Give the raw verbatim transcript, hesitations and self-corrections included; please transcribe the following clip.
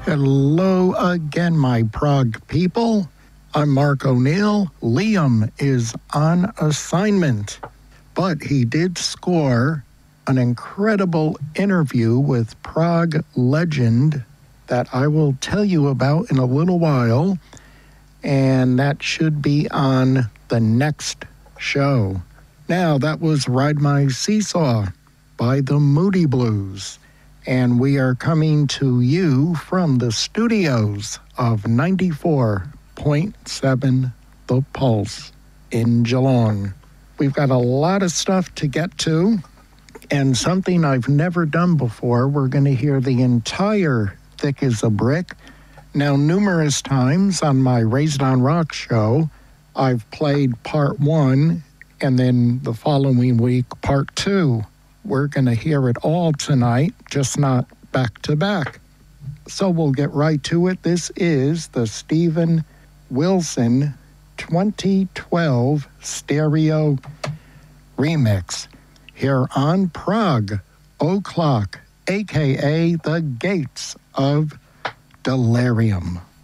Hello again, my Prague people. I'm Mark O'Neill. Liam is on assignment, but he did score an incredible interview with Prague legend that I will tell you about in a little while, and that should be on the next show. Now, that was Ride My Seesaw by the Moody Blues. And we are coming to you from the studios of ninety-four point seven The Pulse in Geelong. We've got a lot of stuff to get to, and something I've never done before. We're going to hear the entire Thick as a Brick. Now, numerous times on my Raised on Rock show, I've played part one, and then the following week, part two. We're going to hear it all tonight, just not back to back. So we'll get right to it. This is the Steven Wilson twenty twelve stereo remix here on Prague O'Clock, a k a the Gates of Delirium.